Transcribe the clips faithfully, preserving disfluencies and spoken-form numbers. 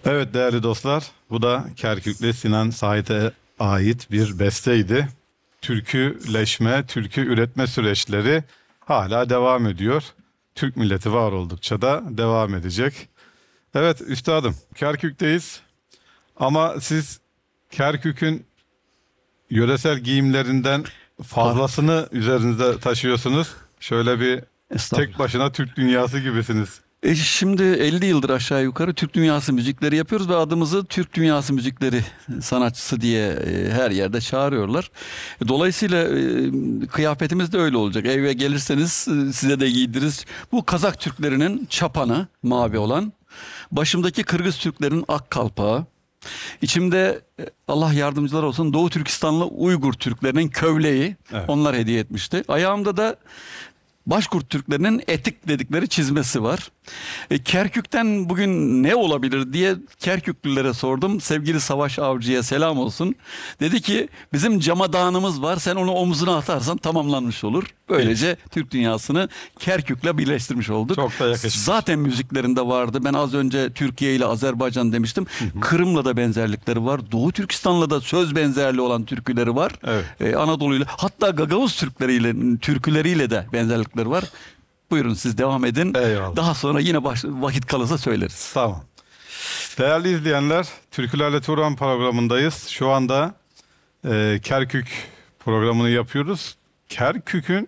Evet değerli dostlar, bu da Kerkük'le Sinan Sait'e ait bir besteydi. Türküleşme, türkü üretme süreçleri hala devam ediyor. Türk milleti var oldukça da devam edecek. Evet üstadım, Kerkük'teyiz ama siz Kerkük'ün yöresel giyimlerinden Tabii. fazlasını üzerinizde taşıyorsunuz. Şöyle bir tek Estağfurullah. başına Türk dünyası gibisiniz. E şimdi elli yıldır aşağı yukarı Türk dünyası müzikleri yapıyoruz ve adımızı Türk dünyası müzikleri sanatçısı diye e, her yerde çağırıyorlar. E, Dolayısıyla e, kıyafetimiz de öyle olacak. Eve gelirseniz e, size de giydiririz. Bu Kazak Türklerinin çapanı mavi olan, başımdaki Kırgız Türklerin ak kalpağı, İçimde e, Allah yardımcılar olsun Doğu Türkistanlı Uygur Türklerinin kövleği, Evet. onlar hediye etmişti. Ayağımda da Başkurt Türklerinin etik dedikleri çizmesi var. E, Kerkük'ten bugün ne olabilir diye Kerküklülere sordum. Sevgili Savaş Avcı'ya selam olsun. Dedi ki bizim camadağınımız var, sen onu omzuna atarsan tamamlanmış olur. Böylece Türk dünyasını Kerkük'le birleştirmiş olduk. Çok da yakışmış. Zaten müziklerinde vardı. Ben az önce Türkiye ile Azerbaycan demiştim. Kırım'la da benzerlikleri var. Doğu Türkistan'la da söz benzerliği olan türküleri var. Evet. Ee, Anadolu'yla, hatta Gagavuz Türkleriyle, türküleriyle de benzerlikleri var. Buyurun siz devam edin. Eyvallah. Daha sonra yine baş, vakit kalırsa söyleriz. Tamam. Değerli izleyenler, Türkülerle Turan programındayız. Şu anda e, Kerkük programını yapıyoruz. Kerkük'ün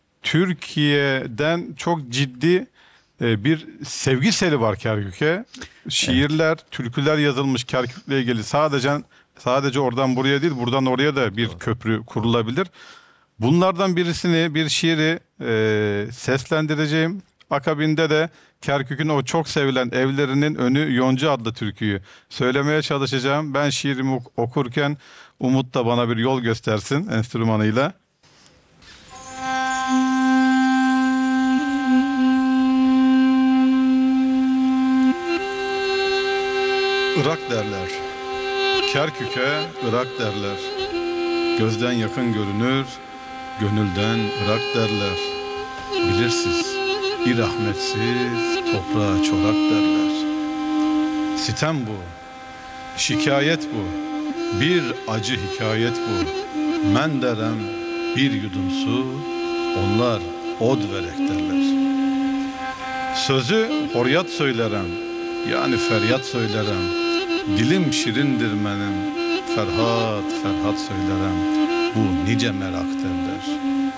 Türkiye'den çok ciddi e, bir sevgi seli var Kerkük'e. Şiirler, türküler yazılmış Kerkük'le ilgili. Sadece sadece oradan buraya değil, buradan oraya da bir köprü kurulabilir. Bunlardan birisini, bir şiiri e, seslendireceğim. Akabinde de Kerkük'ün o çok sevilen Evlerinin Önü Yonca adlı türküyü söylemeye çalışacağım. Ben şiirimi ok- okurken Umut da bana bir yol göstersin enstrümanıyla. Irak derler, Kerkük'e Irak derler. Gözden yakın görünür, gönülden Irak derler. Bilirsiz, bir rahmetsiz toprağa çorak derler. Sitem bu, şikayet bu, bir acı hikayet bu. Men derem bir yudum su, onlar od verek derler. Sözü horyat söylerem, yani feryat söylerem. Dilim şirindir benim, Ferhat Ferhat söylerem. Bu nice merak derler.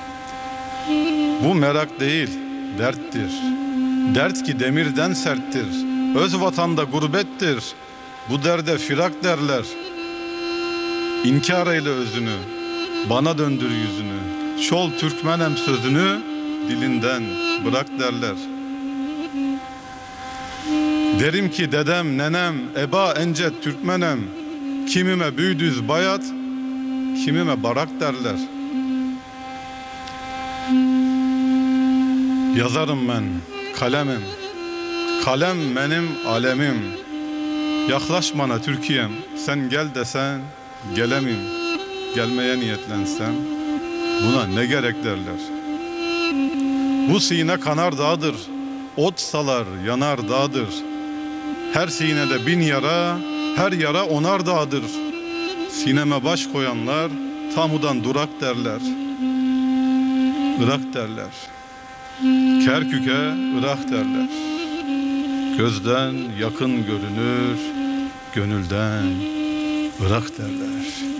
Bu merak değil, derttir. Dert ki demirden serttir. Öz vatanda gurbettir. Bu derde firak derler. İnkar eyle özünü, bana döndür yüzünü. Şol Türkmenem sözünü dilinden bırak derler. Derim ki dedem, nenem, eba encet Türkmenem. Kimime büyüdüz bayat, kimime barak derler. Yazarım ben, kalemim. Kalem benim alemim. Yaklaş bana Türkiye'm, sen gel desen gelemim. Gelmeye niyetlensem buna ne gerek derler. Bu sine kanar dağdır, ot salar yanar dağdır. Her sinede bin yara, her yara onar dağdır. Sineme baş koyanlar tamudan durak derler. Irak derler. Kerkük'e Irak derler. Gözden yakın görünür, gönülden Irak derler.